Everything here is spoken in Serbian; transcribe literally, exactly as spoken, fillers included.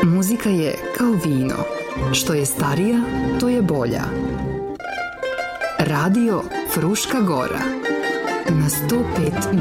Muzika je kao vino. Što je starija, to je bolja. Radio Fruška Gora na sto pet